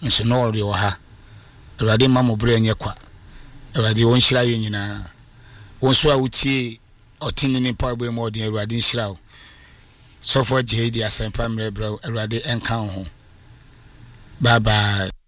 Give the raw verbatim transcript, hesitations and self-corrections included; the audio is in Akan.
nso no ori wo ha awurade ma mo bre enye kwa awurade won hira ye nyina won so a wutie otini ni pa gbe mo odin awurade hira wo so for jedi asempa mre bro awurade enka ho bye bye.